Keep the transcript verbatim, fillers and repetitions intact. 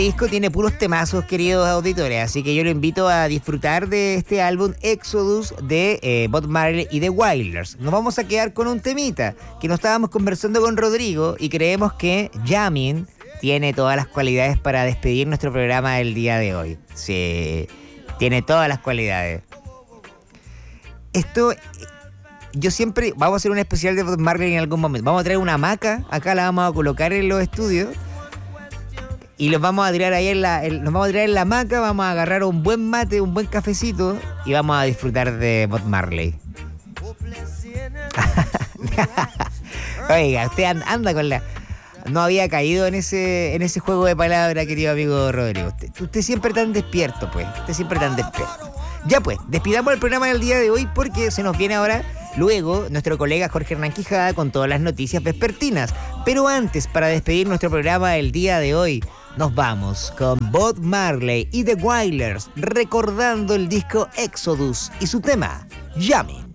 disco tiene puros temazos, queridos auditores, así que yo lo invito a disfrutar de este álbum Exodus de eh, Bob Marley y The Wailers. Nos vamos a quedar con un temita que nos estábamos conversando con Rodrigo y creemos que Jamming tiene todas las cualidades para despedir nuestro programa del día de hoy. Sí, tiene todas las cualidades. Esto, yo siempre, vamos a hacer un especial de Bob Marley en algún momento. Vamos a traer una hamaca, acá la vamos a colocar en los estudios y los vamos a tirar ahí en la, en, nos vamos a tirar en la hamaca, vamos a agarrar un buen mate, un buen cafecito y vamos a disfrutar de Bob Marley. Oiga, usted anda con la... No había caído en ese en ese juego de palabras, querido amigo Rodrigo. Usted, usted siempre tan despierto, pues. Usted siempre tan despierto. Ya pues, despidamos el programa del día de hoy porque se nos viene ahora, luego, nuestro colega Jorge Hernán Quijada con todas las noticias vespertinas. Pero antes, para despedir nuestro programa del día de hoy, nos vamos con Bob Marley y The Wailers, recordando el disco Exodus y su tema, Jamming.